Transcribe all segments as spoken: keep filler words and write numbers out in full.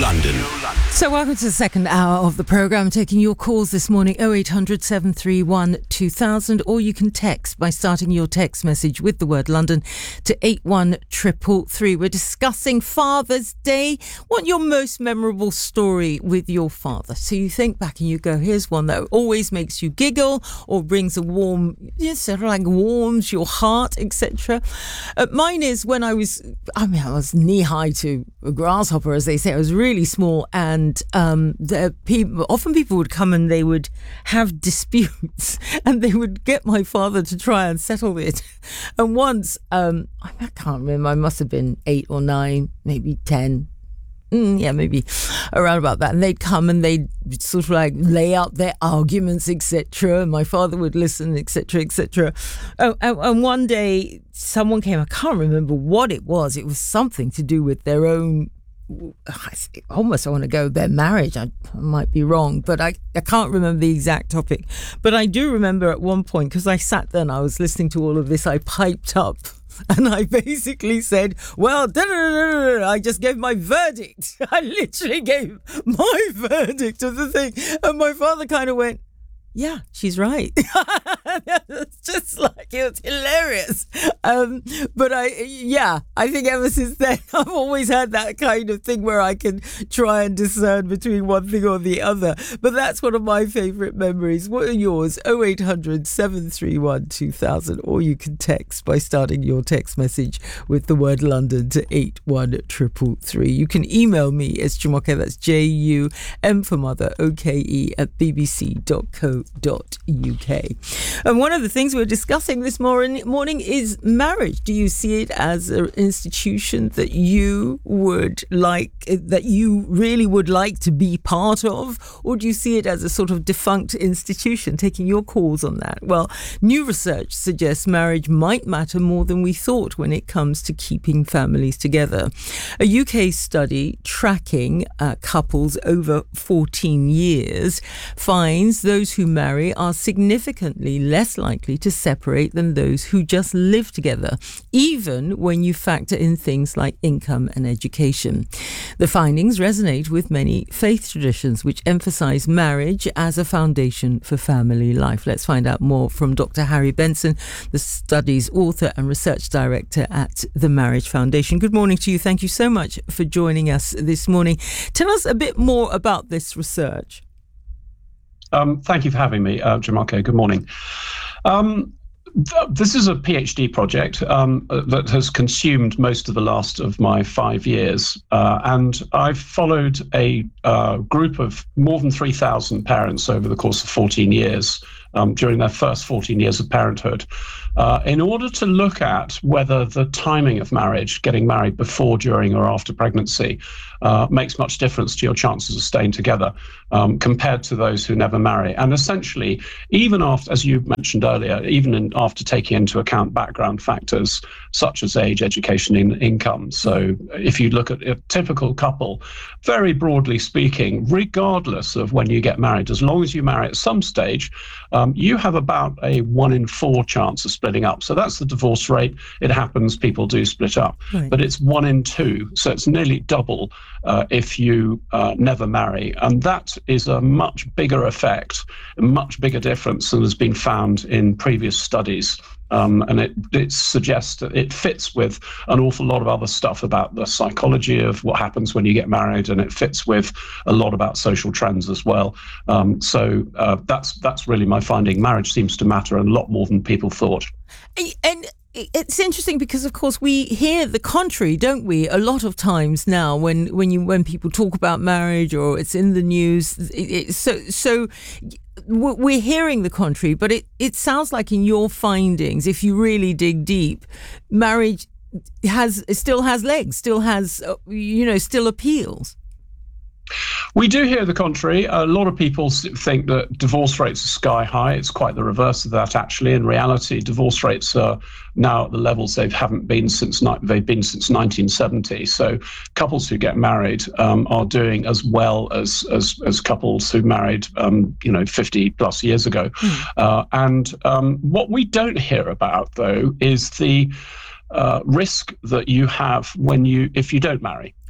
London. So welcome to the second hour of the programme, taking your calls this morning, oh eight hundred, seven three one, two thousand, or you can text by starting your text message with the word London to eight one three three three. We're discussing Father's Day. What your most memorable story with your father? So you think back and you go, here's one that always makes you giggle or brings a warm, you know, sort of like warms your heart, et cetera. Uh, mine is when I was, I mean, I was knee high to a grasshopper, as they say. I was really small, and And um, the people, often people would come and they would have disputes and they would get my father to try and settle it. And once, um, I can't remember, I must have been eight or nine, maybe ten. Mm, yeah, maybe around about that. And they'd come and they'd sort of like lay out their arguments, et cetera. And my father would listen, et cetera, et cetera. Oh, and, and one day someone came, I can't remember what it was. It was something to do with their own, I almost want to go their marriage. I, I might be wrong, but I, I can't remember the exact topic. But I do remember at one point, because I sat there and I was listening to all of this, I piped up and I basically said, well, da, da, da, da, I just gave my verdict. I literally gave my verdict of the thing. And my father kind of went, yeah, she's right. It's just like, it was hilarious. Um, but I, yeah, I think ever since then, I've always had that kind of thing where I can try and discern between one thing or the other. But that's one of my favourite memories. What are yours? oh eight hundred, seven three one, two thousand. Or you can text by starting your text message with the word London to eight one three three three. You can email me as Jumoke, that's J U M for mother, O K E, at b b c dot co dot u k. And one of the things we're discussing this morning morning is marriage. Do you see it as an institution that you would like, that you really would like to be part of, or do you see it as a sort of defunct institution? Taking your calls on that. Well, new research suggests marriage might matter more than we thought when it comes to keeping families together. A U K study tracking uh, couples over fourteen years finds those who marry are significantly less likely to separate than those who just live together, even when you factor in things like income and education. The findings resonate with many faith traditions which emphasize marriage as a foundation for family life. Let's find out more from Doctor Harry Benson, the study's author and research director at the Marriage Foundation. Good morning to you. Thank you so much for joining us this morning. Tell us a bit more about this research. Um, thank you for having me, uh, Jumoke. Good morning. Um, th- this is a PhD project um, that has consumed most of the last of my five years. Uh, and I've followed a uh, group of more than three thousand parents over the course of fourteen years, um, during their first fourteen years of parenthood, uh, in order to look at whether the timing of marriage, getting married before, during, or after pregnancy, Uh, makes much difference to your chances of staying together um, compared to those who never marry. And essentially, even after, as you mentioned earlier, even in, after taking into account background factors such as age, education, and income. So if you look at a typical couple, very broadly speaking, regardless of when you get married, as long as you marry at some stage, um, you have about a one in four chance of splitting up. So that's the divorce rate. It happens, people do split up, right. But it's one in two. So it's nearly double Uh, if you uh, never marry. And that is a much bigger effect, a much bigger difference than has been found in previous studies. Um, and it, it suggests that it fits with an awful lot of other stuff about the psychology of what happens when you get married, and it fits with a lot about social trends as well. Um, so uh, that's that's really my finding. Marriage seems to matter a lot more than people thought. And it's interesting because, of course, we hear the contrary, don't we? A lot of times now, when when you when people talk about marriage or it's in the news, it, it, so so we're hearing the contrary. But it it sounds like in your findings, if you really dig deep, marriage has still has legs, still has you know still appeals. We do hear the contrary. A lot of people think that divorce rates are sky high. It's quite the reverse of that, actually. In reality, divorce rates are now at the levels they haven't been since they've been since nineteen seventy. So couples who get married um, are doing as well as as, as couples who married, um, you know, fifty plus years ago. Mm. Uh, and um, what we don't hear about, though, is the Uh, risk that you have when you if you don't marry.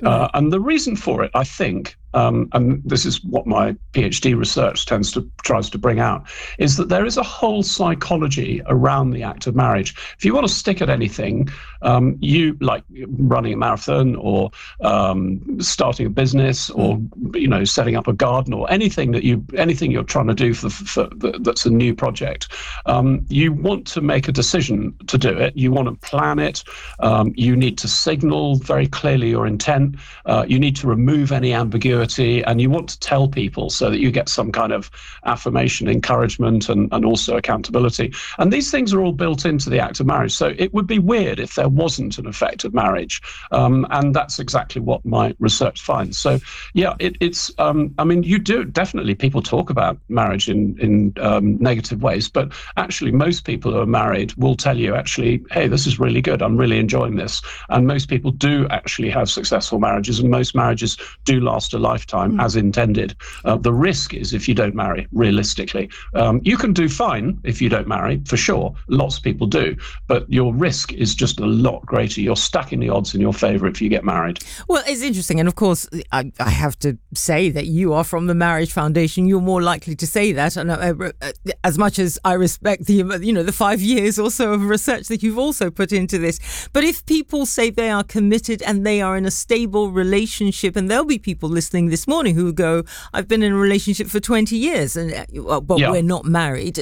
Uh, and the reason for it, I think, um, and this is what my PhD research tends to tries to bring out, is that there is a whole psychology around the act of marriage. If you want to stick at anything, um, you like running a marathon or um, starting a business or you know setting up a garden or anything that you anything you're trying to do for, for that's a new project. Um, you want to make a decision to do it. You want to plan it. Um, you need to signal very clearly your intent. Uh, you need to remove any ambiguity. And you want to tell people so that you get some kind of affirmation, encouragement, and, and also accountability. And these things are all built into the act of marriage. So it would be weird if there wasn't an effect of marriage. Um, and that's exactly what my research finds. So, yeah, it, it's, um, I mean, you do, definitely people talk about marriage in, in um, negative ways, but actually most people who are married will tell you, actually, hey, this is really good. I'm really enjoying this. And most people do actually have successful marriages, and most marriages do last a lifetime. lifetime as intended. Uh, the risk is if you don't marry, realistically. Um, you can do fine if you don't marry, for sure. Lots of people do. But your risk is just a lot greater. You're stacking the odds in your favour if you get married. Well, it's interesting. And of course, I, I have to say that you are from the Marriage Foundation. You're more likely to say that. And uh, uh, as much as I respect the, you know, the five years or so of research that you've also put into this. But if people say they are committed and they are in a stable relationship, and there'll be people listening this morning who go, I've been in a relationship for twenty years and uh, but yeah. we're not married.